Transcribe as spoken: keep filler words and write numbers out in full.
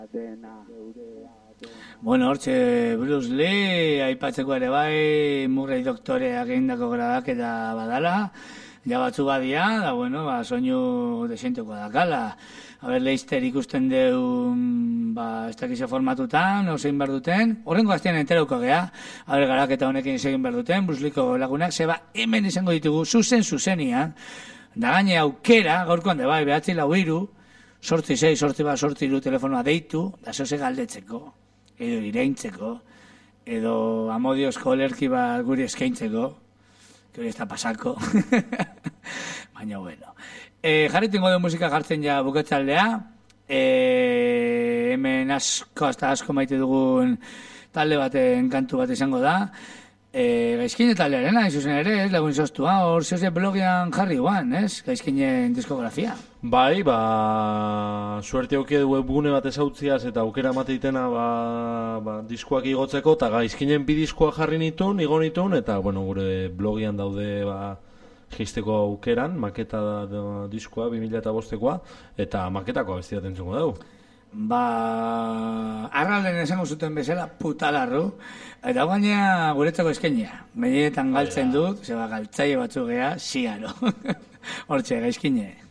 Bueno, hortxe Bruce Lee, aipatzeko ere bai, Murray doktoreak egindako gradak eta badala, ja batzu badia, da bueno, ba, soinu desenteko dakala. Aber, Leister ikusten deu, ba, ez dakize formatutan, osein behar duten, horrengo aztean enterauko gea, aber, garaketa honekin segin behar duten, Bruce Leeko lagunak, zeba hemen izango ditugu, zuzen zuzenian, da gaine aukera, gaurkoan de bai, behatzi lau iru, sortzi sei, sortzi bat, sortzi iru telefonoa deitu, da zoze galdetzeko, edo ireintzeko, edo amodiozko olerki bat guri eskaintzeko, que hori ez da pasako, baina bueno. E, jarritingo du musika jartzen ja buketzaldea, e, hemen asko, hasta asko maite dugun talde baten kantu bat izango da, e, Gaizkine taldearen, hain zuzen ere, ez, lagun izostua, hor zehose blogian jarri guan, ez, Gaizkinen diskografia. Bai, ba, suerte auke webgune bat ezautziaz eta aukera mateitena ba, ba, diskoak igotzeko, eta Gaizkinen bi diskoak jarri nitun, igo nitun, eta, bueno, gure blogian daude, ba, jisteko aukeran, maketa da, da, diskoa, bi mila bostekoa, eta maketako abesti bat entzuko dugu. Ba, arralden esango zuten bezala putalarru, eta gaina guretzako eskenia. Medietan galtzen dut, zeba galtzaile batzuk gea, ziaro. Hortxe, Gaizkine.